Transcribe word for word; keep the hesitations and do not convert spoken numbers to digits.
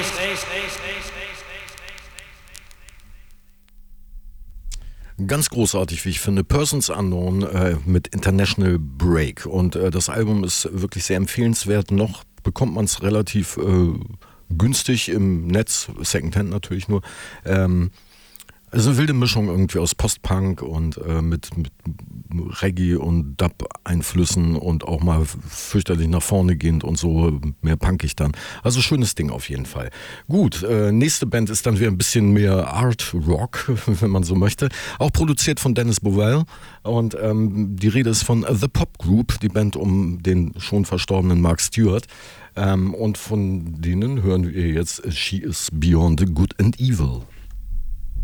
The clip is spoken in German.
Ganz großartig, wie ich finde, Persons Unknown äh, mit International Break. Und äh, das Album ist wirklich sehr empfehlenswert. Noch bekommt man es relativ äh, günstig im Netz, Secondhand natürlich nur. Ähm, Also eine wilde Mischung irgendwie aus Post-Punk und äh, mit, mit Reggae und Dub-Einflüssen und auch mal fürchterlich nach vorne gehend und so, mehr punkig dann. Also schönes Ding auf jeden Fall. Gut, äh, nächste Band ist dann wieder ein bisschen mehr Art Rock, wenn man so möchte. Auch produziert von Dennis Bovell und ähm, die Rede ist von The Pop Group, die Band um den schon verstorbenen Mark Stewart. Ähm, und von denen hören wir jetzt She is Beyond Good and Evil.